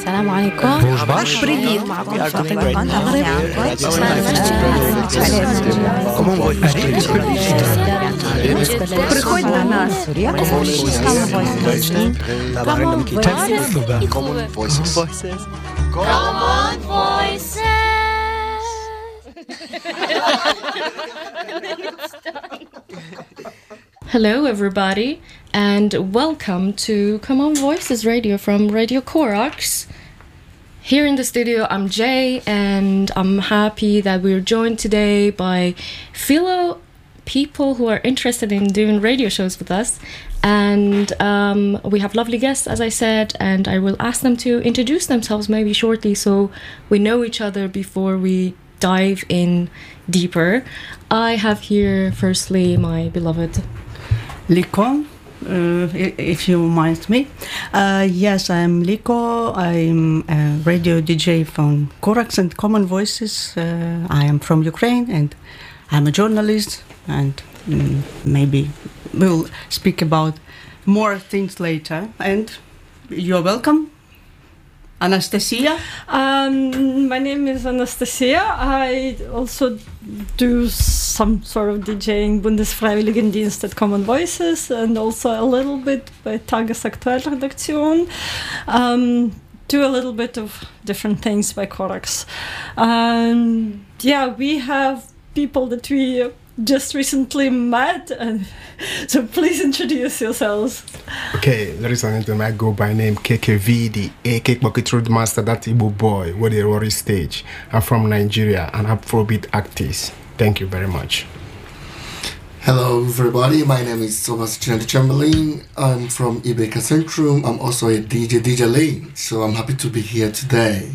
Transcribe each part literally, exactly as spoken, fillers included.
السلام عليكم. بريد معكم فاطمة приходь на нас. Common Voices. Common Voices. Hello, everybody, and welcome to Common Voices Radio from Radio Corax. Here in the studio, I'm Jay, and I'm happy that we're joined today by fellow people who are interested in doing radio shows with us. And um, we have lovely guests, as I said, and I will ask them to introduce themselves maybe shortly so we know each other before we dive in deeper. I have here, firstly, my beloved Liko, uh, if you mind me. Uh, yes, I'm Liko. I'm a radio D J from Corax and Common Voices. Uh, I am from Ukraine and I'm a journalist, and mm, maybe we'll speak about more things later. And you're welcome. Anastasia? Um, my name is Anastasia. I also do some sort of DJing Bundesfreiwilligendienst at Common Voices, and also a little bit by Tagesaktuellredaktion. Um, do a little bit of different things by Corax. Um, yeah, we have people that we just recently met, and so please introduce yourselves. Okay, ladies and gentlemen, I go by name K K V D, a Cake Bucket Road Master, that Igbo boy with the Rory stage. I'm from Nigeria, and Afrobeat artist. Thank you very much. Hello everybody, my name is Thomas Chinante Chamberlain. I'm from Ibeka Centrum. I'm also a D J, D J Lane, so I'm happy to be here today.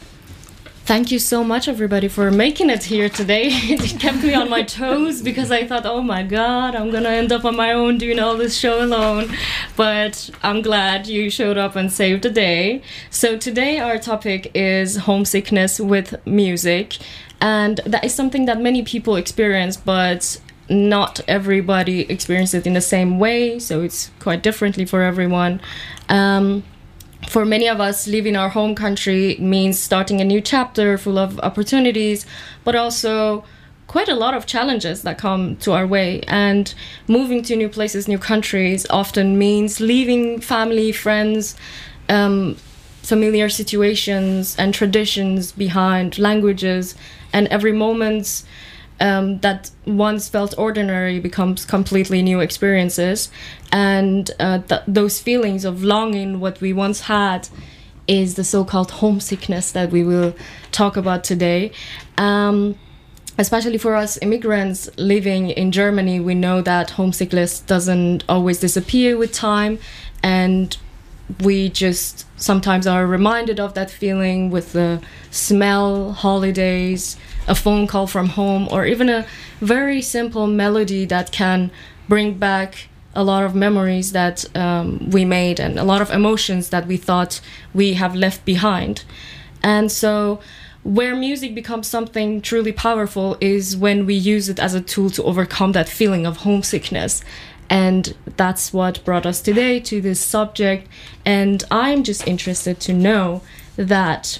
Thank you so much, everybody, for making it here today. It kept me on my toes because I thought, oh my God, I'm going to end up on my own doing all this show alone. But I'm glad you showed up and saved the day. So today our topic is homesickness with music. And that is something that many people experience, but not everybody experiences it in the same way. So it's quite differently for everyone. Um, For many of us, leaving our home country means starting a new chapter full of opportunities, but also quite a lot of challenges that come to our way. And moving to new places, new countries often means leaving family, friends, um, familiar situations and traditions behind, languages, and every moment Um, that once felt ordinary becomes completely new experiences. And uh, th- those feelings of longing what we once had is the so-called homesickness that we will talk about today. Um, especially for us immigrants living in Germany, we know that homesickness doesn't always disappear with time, and we just sometimes are reminded of that feeling with the smell, holidays, a phone call from home, or even a very simple melody that can bring back a lot of memories that um, we made and a lot of emotions that we thought we have left behind. And so where music becomes something truly powerful is when we use it as a tool to overcome that feeling of homesickness. And that's what brought us today to this subject. And I'm just interested to know that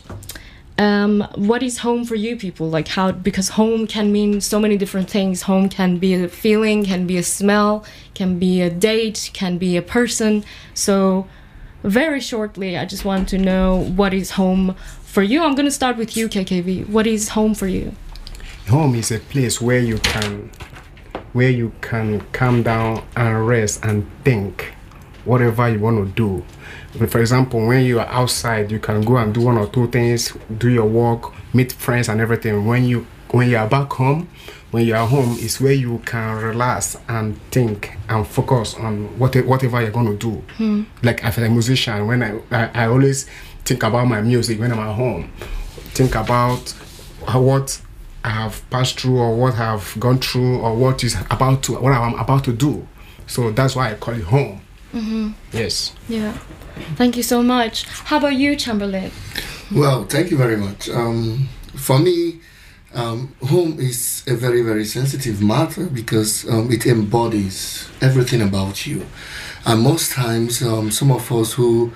um, what is home for you people? Like how, because home can mean so many different things. Home can be a feeling, can be a smell, can be a date, can be a person. So very shortly, I just want to know what is home for you. I'm going to start with you, K K V. What is home for you? Home is a place where you can where you can calm down and rest and think whatever you want to do. But for example, when you are outside, you can go and do one or two things, do your work, meet friends and everything. When you when you are back home, when you are home, is where you can relax and think and focus on what, whatever you're going to do. Hmm. Like as a musician, when I, I I always think about my music when I'm at home. Think about how, what I have passed through, or what I've gone through, or what is about to what I'm about to do. So that's why I call it home. Mm-hmm. Yes. Yeah. Thank you so much. How about you, Chamberlain? Well, thank you very much. Um, for me, um, home is a very, very sensitive matter because um, it embodies everything about you. And most times, um, some of us who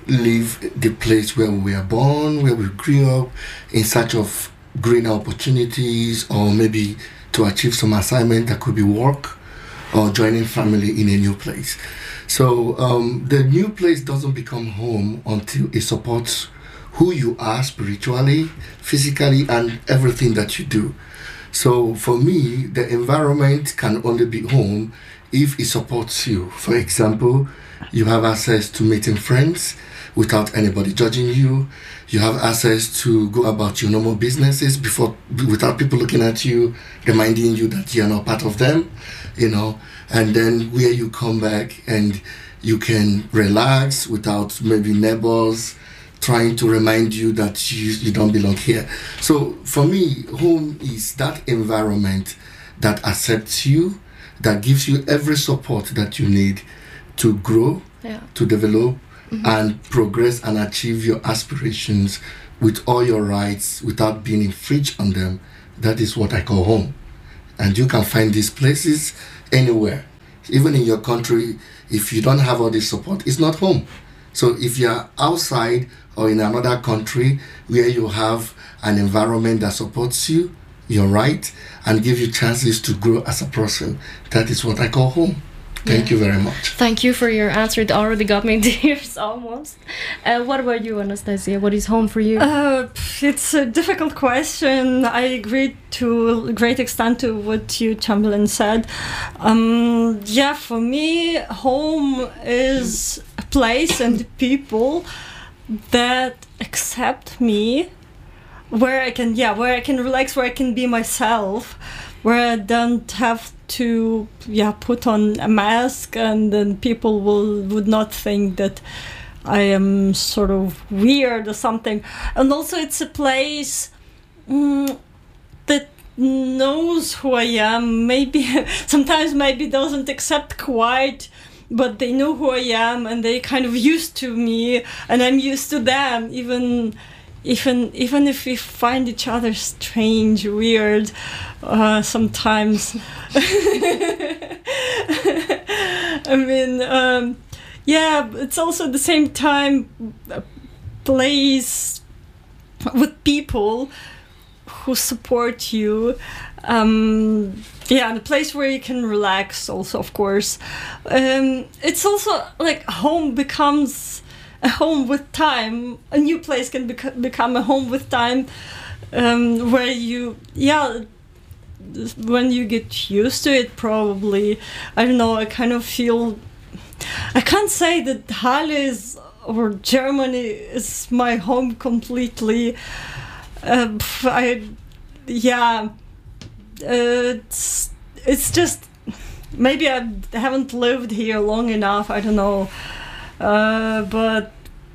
leave the place where we were born, where we grew up, in search of greener opportunities, or maybe to achieve some assignment that could be work, or joining family in a new place. So um, the new place doesn't become home until it supports who you are spiritually, physically, and everything that you do. So for me, the environment can only be home if it supports you. For example, you have access to meeting friends without anybody judging you. You have access to go about your normal businesses before, without people looking at you, reminding you that you're not part of them, you know. And then where you come back and you can relax without maybe neighbors trying to remind you that you, you don't belong here. So for me, home is that environment that accepts you, that gives you every support that you need to grow, yeah. to develop, mm-hmm. and progress and achieve your aspirations with all your rights without being infringed on them. That is what I call home. And you can find these places anywhere. Even in your country, if you don't have all this support, it's not home. So if you're outside or in another country where you have an environment that supports you, you're right, and give you chances to grow as a person, that is what I call home. Thank yeah. you very much. Thank you for your answer. It already got me tears almost. Uh, what about you, Anastasia? What is home for you? Uh, it's a difficult question. I agree to a great extent to what you, Chamberlain, said. Um, yeah, for me, home is a place and people that accept me, where I can, yeah, where I can relax, where I can be myself, where I don't have to yeah put on a mask, and then people will would not think that I am sort of weird or something. And also it's a place mm, that knows who I am, maybe sometimes maybe doesn't accept quite, but they know who I am and they kind of used to me and I'm used to them, even Even even if we find each other strange, weird, uh, sometimes. I mean, um, yeah, it's also at the same time a place with people who support you. Um, yeah, and a place where you can relax also, of course. Um, it's also like home becomes a home with time. A new place can bec- become a home with time, um, where you, yeah, when you get used to it, probably, I don't know, I kind of feel, I can't say that Halle is, or Germany is my home completely. Uh, I, yeah, uh, it's, it's just, maybe I haven't lived here long enough, I don't know. Uh, but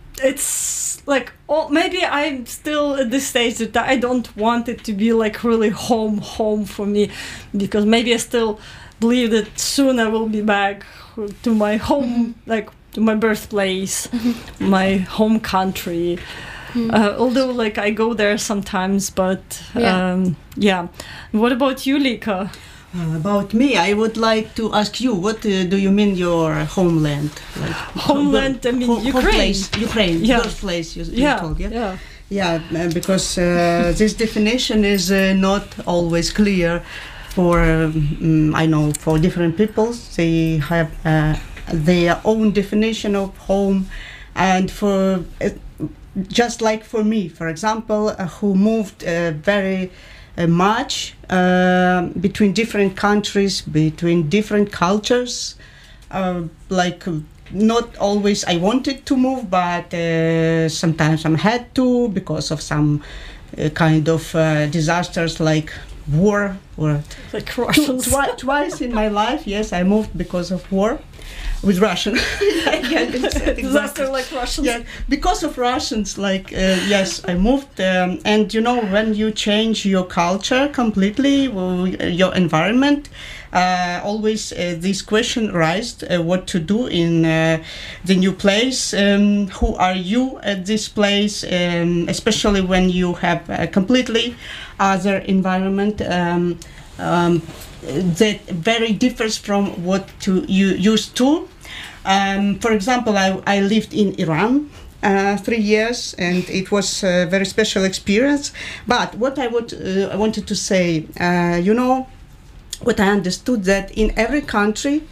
it's like, oh, maybe I'm still at this stage that I don't want it to be like really home, home for me, because maybe I still believe that soon I will be back to my home, mm-hmm. like to my birthplace, mm-hmm. my home country. Mm-hmm. Uh, although, like, I go there sometimes, but yeah. Um, yeah. What about you, Lika? Uh, about me, I would like to ask you, what uh, do you mean your homeland? Like, homeland, I mean ho- Ukraine. Place, Ukraine, yeah. birthplace, you, you yeah. told, yeah? Yeah, yeah uh, because uh, this definition is uh, not always clear for, um, I know, for different people. They have uh, their own definition of home, and for, uh, just like for me, for example, uh, who moved uh, very Uh, much uh, between different countries, between different cultures. Uh, like, uh, not always I wanted to move, but uh, sometimes I had to because of some uh, kind of uh, disasters like war. Or like Russians. Twi- twice in my life, yes, I moved because of war. With Russian. Yeah, exactly. Disaster like Russians. Yeah, because of Russians, like, uh, yes, I moved. Um, and, you know, when you change your culture completely, well, your environment, uh, always uh, this question raised, uh, what to do in uh, the new place. Um, who are you at this place? Um, especially when you have a completely other environment. Um, um, that very differs from what to you used to. Um, for example, I, I lived in Iran uh, three years, and it was a very special experience. But what I would uh, I wanted to say, uh, you know, what I understood that in every country,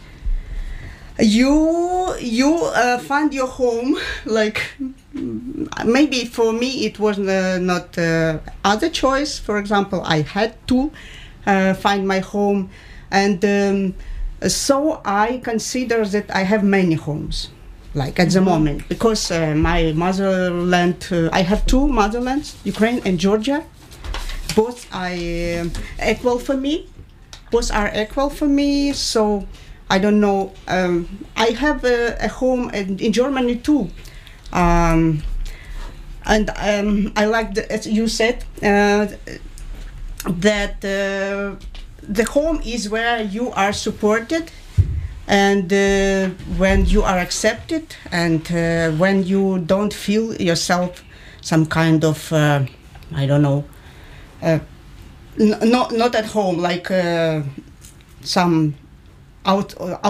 you you uh, find your home. Like maybe for me it was uh, not uh, other choice. For example, I had to uh, find my home, and um, so I consider that I have many homes. Like at the moment, because uh, my motherland, uh, I have two motherlands, Ukraine and Georgia. Both are uh, equal for me. Both are equal for me. So I don't know. Um, I have a, a home in, in Germany too, um, and um, I like the, as you said uh, that uh, the home is where you are supported. And uh, when you are accepted, and uh, when you don't feel yourself some kind of, uh, I don't know, uh, n- not not at home, like uh, some out.